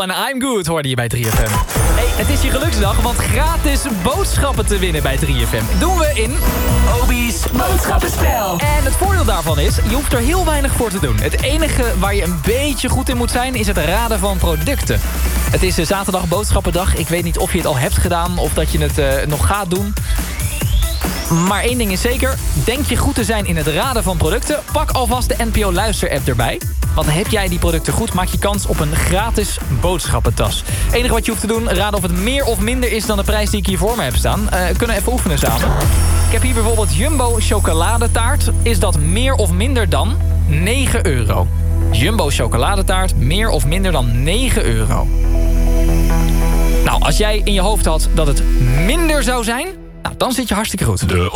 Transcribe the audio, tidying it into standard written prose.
en I'm Good hoorde je bij 3FM. Hey, het is je geluksdag, want gratis boodschappen te winnen bij 3FM. Doen we in Obi's boodschappenspel. En het voordeel daarvan is, je hoeft er heel weinig voor te doen. Het enige waar je een beetje goed in moet zijn, is het raden van producten. Het is zaterdag boodschappendag. Ik weet niet of je het al hebt gedaan of dat je het nog gaat doen. Maar één ding is zeker, denk je goed te zijn in het raden van producten, pak alvast de NPO Luister-app erbij. Want heb jij die producten goed, maak je kans op een gratis boodschappentas. Het enige wat je hoeft te doen, raden of het meer of minder is dan de prijs die ik hier voor me heb staan. We kunnen even oefenen samen. Ik heb hier bijvoorbeeld Jumbo chocoladetaart. Is dat meer of minder dan 9 euro? Jumbo chocoladetaart, meer of minder dan 9 euro. Nou, als jij in je hoofd had dat het minder zou zijn, nou, dan zit je hartstikke goed.